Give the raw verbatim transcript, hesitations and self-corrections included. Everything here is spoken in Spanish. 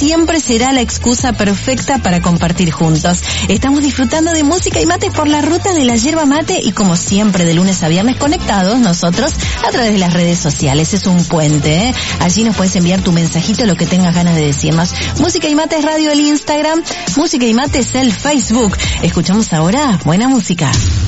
siempre será la excusa perfecta para compartir juntos. Estamos disfrutando de música y mate por la ruta de la yerba mate y como siempre de lunes a viernes conectados nosotros a través de las redes sociales. Es un puente, ¿eh? Allí nos puedes enviar tu mensajito, lo que tengas ganas de decirnos. Música y Mate es Radio el Instagram, Música y Mate es el Facebook. Escuchamos ahora buena música.